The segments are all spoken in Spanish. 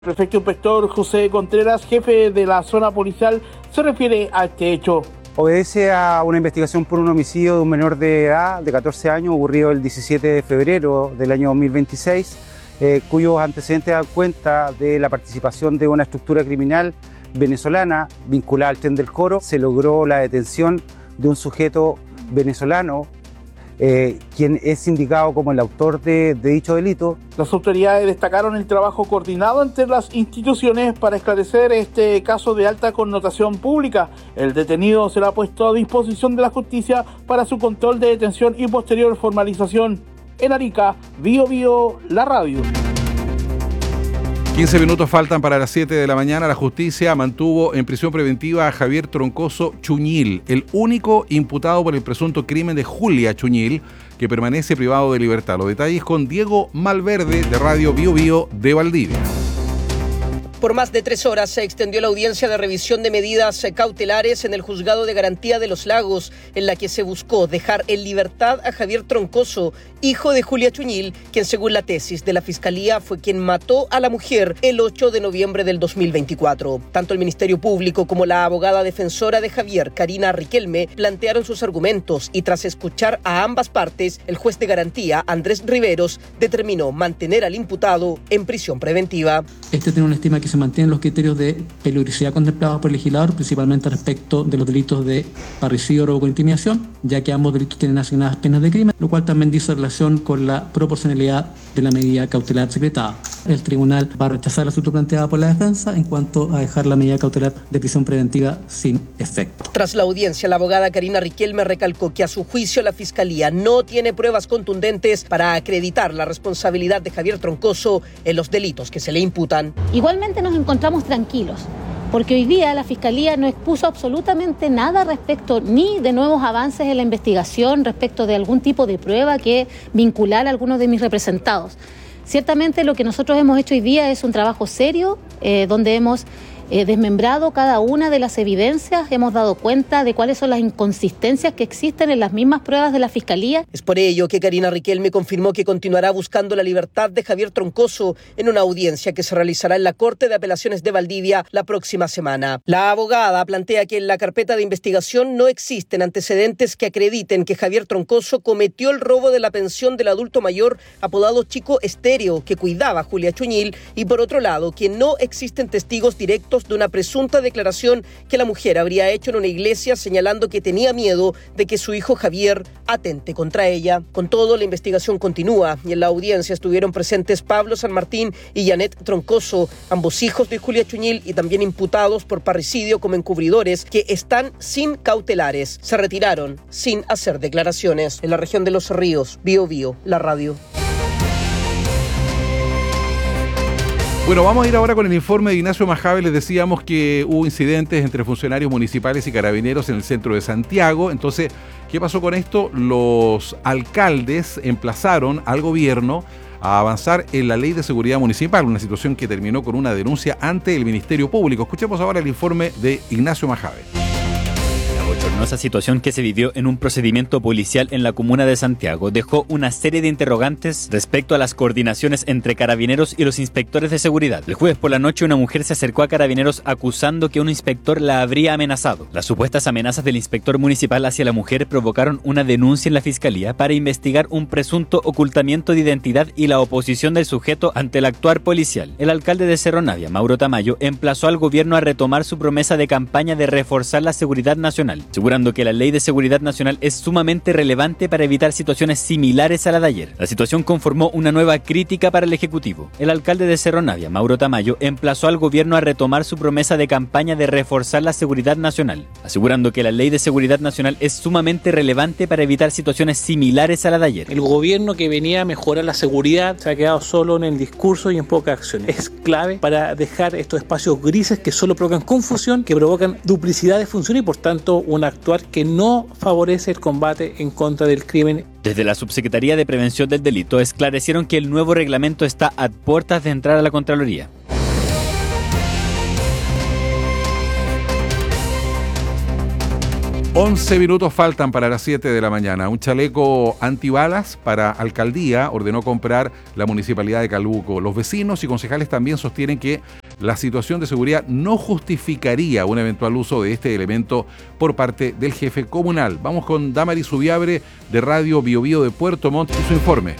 El prefecto inspector José Contreras, jefe de la zona policial, se refiere a este hecho. Obedece a una investigación por un homicidio de un menor de edad de 14 años ocurrido el 17 de febrero del año 2026, cuyos antecedentes dan cuenta de la participación de una estructura criminal venezolana vinculada al Tren del Coro. Se logró la detención de un sujeto venezolano, quien es indicado como el autor de dicho delito. Las autoridades destacaron el trabajo coordinado entre las instituciones para esclarecer este caso de alta connotación pública. El detenido será puesto a disposición de la justicia para su control de detención y posterior formalización. En Arica, Bío Bío, la radio. 15 minutos faltan para las 7 de la mañana. La justicia mantuvo en prisión preventiva a Javier Troncoso Chuñil, el único imputado por el presunto crimen de Julia Chuñil, que permanece privado de libertad. Los detalles con Diego Malverde, de Radio Bío Bío de Valdivia. Por más de 3 horas se extendió la audiencia de revisión de medidas cautelares en el Juzgado de Garantía de Los Lagos, en la que se buscó dejar en libertad a Javier Troncoso, hijo de Julia Chuñil, quien según la tesis de la Fiscalía fue quien mató a la mujer el 8 de noviembre del 2024. Tanto el Ministerio Público como la abogada defensora de Javier, Karina Riquelme, plantearon sus argumentos y tras escuchar a ambas partes, el juez de garantía, Andrés Riveros, determinó mantener al imputado en prisión preventiva. Este tiene una estima que se mantienen los criterios de peligrosidad contemplados por el legislador, principalmente respecto de los delitos de parricidio, robo con intimidación, ya que ambos delitos tienen asignadas penas de crimen, lo cual también dice relación con la proporcionalidad de la medida cautelar secretada. El tribunal va a rechazar el asunto planteado por la defensa en cuanto a dejar la medida cautelar de prisión preventiva sin efecto. Tras la audiencia, la abogada Karina Riquelme recalcó que a su juicio la Fiscalía no tiene pruebas contundentes para acreditar la responsabilidad de Javier Troncoso en los delitos que se le imputan. Igualmente nos encontramos tranquilos, porque hoy día la Fiscalía no expuso absolutamente nada respecto ni de nuevos avances en la investigación, respecto de algún tipo de prueba que vinculara a algunos de mis representados. Ciertamente lo que nosotros hemos hecho hoy día es un trabajo serio, donde hemos desmembrado cada una de las evidencias, hemos dado cuenta de cuáles son las inconsistencias que existen en las mismas pruebas de la Fiscalía. Es por ello que Karina Riquelme confirmó que continuará buscando la libertad de Javier Troncoso en una audiencia que se realizará en la Corte de Apelaciones de Valdivia la próxima semana. La abogada plantea que en la carpeta de investigación no existen antecedentes que acrediten que Javier Troncoso cometió el robo de la pensión del adulto mayor apodado Chico Estéreo, que cuidaba a Julia Chuñil, y por otro lado, que no existen testigos directos de una presunta declaración que la mujer habría hecho en una iglesia señalando que tenía miedo de que su hijo Javier atente contra ella. Con todo, la investigación continúa y en la audiencia estuvieron presentes Pablo San Martín y Janet Troncoso, ambos hijos de Julia Chuñil y también imputados por parricidio como encubridores, que están sin cautelares. Se retiraron sin hacer declaraciones. En la región de Los Ríos, Bío Bío, la radio. Bueno, vamos a ir ahora con el informe de Ignacio Majave. Les decíamos que hubo incidentes entre funcionarios municipales y carabineros en el centro de Santiago. Entonces, ¿qué pasó con esto? Los alcaldes emplazaron al gobierno a avanzar en la ley de seguridad municipal, una situación que terminó con una denuncia ante el Ministerio Público. Escuchemos ahora el informe de Ignacio Majave. La bochornosa situación que se vivió en un procedimiento policial en la comuna de Santiago dejó una serie de interrogantes respecto a las coordinaciones entre carabineros y los inspectores de seguridad. El jueves por la noche una mujer se acercó a carabineros acusando que un inspector la habría amenazado. Las supuestas amenazas del inspector municipal hacia la mujer provocaron una denuncia en la fiscalía para investigar un presunto ocultamiento de identidad y la oposición del sujeto ante el actuar policial. El alcalde de Cerro Navia, Mauro Tamayo, emplazó al gobierno a retomar su promesa de campaña de reforzar la seguridad nacional, asegurando que la ley de seguridad nacional es sumamente relevante para evitar situaciones similares a la de ayer. La situación conformó una nueva crítica para el Ejecutivo. El alcalde de Cerro Navia, Mauro Tamayo, emplazó al gobierno a retomar su promesa de campaña de reforzar la seguridad nacional, asegurando que la ley de seguridad nacional es sumamente relevante para evitar situaciones similares a la de ayer. El gobierno que venía a mejorar la seguridad se ha quedado solo en el discurso y en poca acción. Es clave para dejar estos espacios grises que solo provocan confusión, que provocan duplicidad de funciones y por tanto un actuar que no favorece el combate en contra del crimen. Desde la Subsecretaría de Prevención del Delito esclarecieron que el nuevo reglamento está a puertas de entrar a la Contraloría. 11 minutos faltan para las 7 de la mañana. Un chaleco antibalas para alcaldía ordenó comprar la municipalidad de Calbuco. Los vecinos y concejales también sostienen que la situación de seguridad no justificaría un eventual uso de este elemento por parte del jefe comunal. Vamos con Damaris Subiabre de Radio Bio Bio de Puerto Montt y su informe.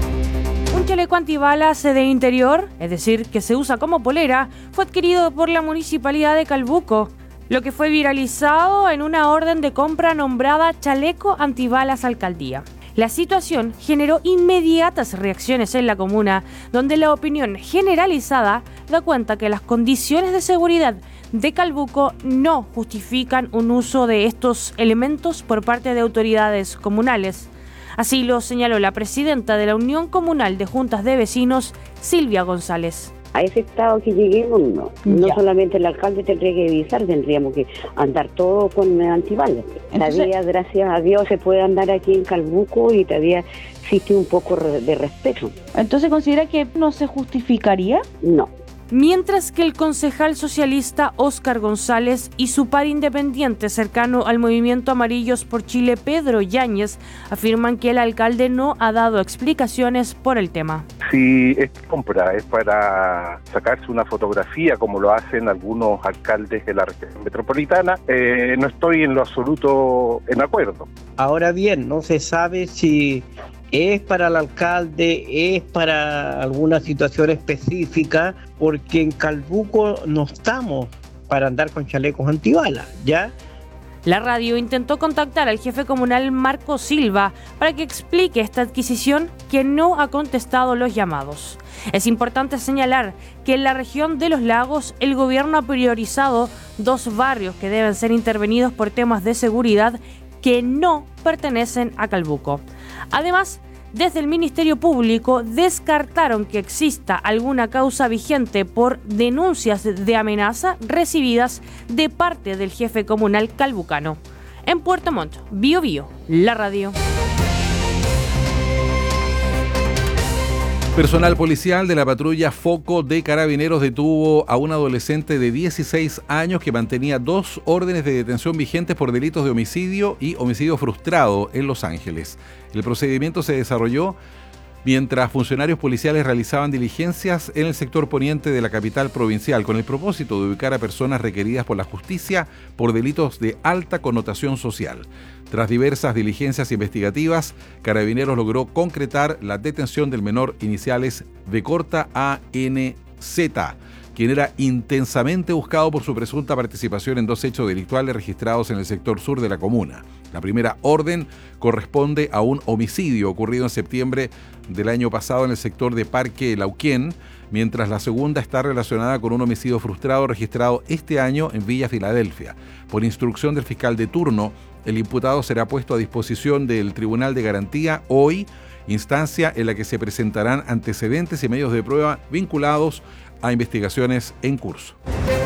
Un chaleco antibalas de interior, es decir, que se usa como polera, fue adquirido por la municipalidad de Calbuco, lo que fue viralizado en una orden de compra nombrada Chaleco Antibalas Alcaldía. La situación generó inmediatas reacciones en la comuna, donde la opinión generalizada da cuenta que las condiciones de seguridad de Calbuco no justifican un uso de estos elementos por parte de autoridades comunales. Así lo señaló la presidenta de la Unión Comunal de Juntas de Vecinos, Silvia González. A ese estado que lleguemos, no solamente el alcalde tendría que avisar, tendríamos que andar todo con antibalas. Todavía, gracias a Dios, se puede andar aquí en Calbuco y todavía existe un poco de respeto. ¿Entonces considera que no se justificaría? No. Mientras que el concejal socialista Óscar González y su par independiente cercano al movimiento Amarillos por Chile, Pedro Yáñez, afirman que el alcalde no ha dado explicaciones por el tema. Si esta compra es para sacarse una fotografía, como lo hacen algunos alcaldes de la región metropolitana, no estoy en lo absoluto en acuerdo. Ahora bien, no se sabe si es para el alcalde, es para alguna situación específica, porque en Calbuco no estamos para andar con chalecos antibalas, ¿ya? La radio intentó contactar al jefe comunal Marco Silva para que explique esta adquisición, que no ha contestado los llamados. Es importante señalar que en la región de Los Lagos el gobierno ha priorizado 2 barrios que deben ser intervenidos por temas de seguridad que no pertenecen a Calbuco. Además, desde el Ministerio Público descartaron que exista alguna causa vigente por denuncias de amenaza recibidas de parte del jefe comunal calbucano. En Puerto Montt, Bio Bio, la radio. Personal policial de la patrulla Foco de Carabineros detuvo a un adolescente de 16 años que mantenía 2 órdenes de detención vigentes por delitos de homicidio y homicidio frustrado en Los Ángeles. El procedimiento se desarrolló mientras funcionarios policiales realizaban diligencias en el sector poniente de la capital provincial con el propósito de ubicar a personas requeridas por la justicia por delitos de alta connotación social. Tras diversas diligencias investigativas, Carabineros logró concretar la detención del menor iniciales de corta ANZ, quien era intensamente buscado por su presunta participación en 2 hechos delictuales registrados en el sector sur de la comuna. La primera orden corresponde a un homicidio ocurrido en septiembre del año pasado en el sector de Parque Lauquén, mientras la segunda está relacionada con un homicidio frustrado registrado este año en Villa Filadelfia. Por instrucción del fiscal de turno, el imputado será puesto a disposición del Tribunal de Garantía hoy, instancia en la que se presentarán antecedentes y medios de prueba vinculados a investigaciones en curso.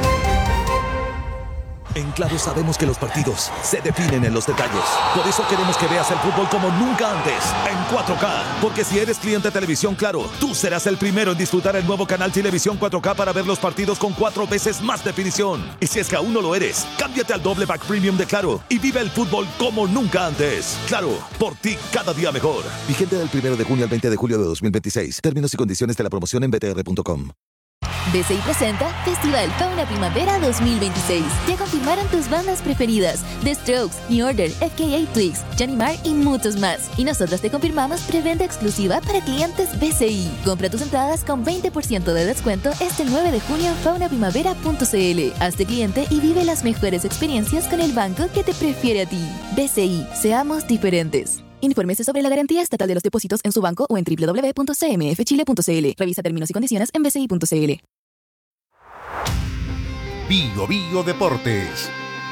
En Claro sabemos que los partidos se definen en los detalles. Por eso queremos que veas el fútbol como nunca antes, en 4K. Porque si eres cliente de Televisión Claro, tú serás el primero en disfrutar el nuevo canal Televisión 4K para ver los partidos con 4 veces más definición. Y si es que aún no lo eres, cámbiate al doble pack premium de Claro y vive el fútbol como nunca antes. Claro, por ti cada día mejor. Vigente del 1 de junio al 20 de julio de 2026. Términos y condiciones de la promoción en btr.com. BCI presenta Festival Fauna Primavera 2026. Ya confirmaron tus bandas preferidas: The Strokes, New Order, FKA Twigs, Johnny Marr y muchos más. Y nosotros te confirmamos preventa exclusiva para clientes BCI. Compra tus entradas con 20% de descuento este 9 de junio en faunaprimavera.cl. Hazte cliente y vive las mejores experiencias con el banco que te prefiere a ti. BCI, seamos diferentes. Infórmese sobre la garantía estatal de los depósitos en su banco o en www.cmfchile.cl. Revisa términos y condiciones en bci.cl. Bio Bio Deportes.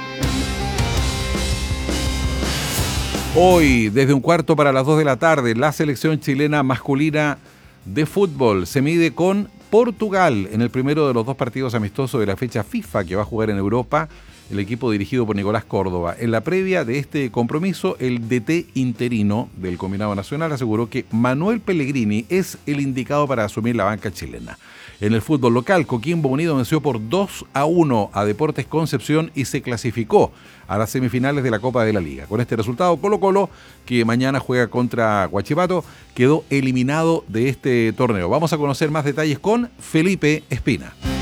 Hoy, desde 1:15 para las 2 de la tarde, la selección chilena masculina de fútbol se mide con Portugal en el primero de los 2 partidos amistosos de la fecha FIFA que va a jugar en Europa el equipo dirigido por Nicolás Córdoba. En la previa de este compromiso, el DT interino del combinado nacional aseguró que Manuel Pellegrini es el indicado para asumir la banca chilena. En el fútbol local, Coquimbo Unido venció por 2-1 a Deportes Concepción y se clasificó a las semifinales de la Copa de la Liga. Con este resultado, Colo-Colo, que mañana juega contra Huachipato, quedó eliminado de este torneo. Vamos a conocer más detalles con Felipe Espina.